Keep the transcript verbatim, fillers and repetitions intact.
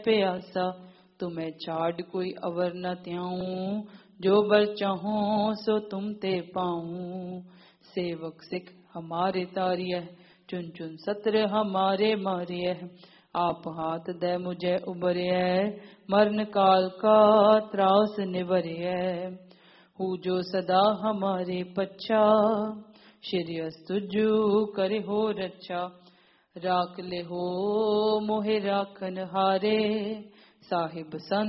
प्यासा, तुम्हें छाड़ कोई अवर न त्याऊं, जो बर चाहो सो तुम ते पाऊं। सेवक सिख हमारे तारिय, चुन चुन सत्र हमारे मारिय, आप हाथ दे मुझे उबरिय, मरण काल का त्रास निबरिय। हूँ जो सदा हमारे पच्छा, श्री अस्तुजु करे हो रक्षा। राख ले हो मोहे राखन हारे, साहिब संत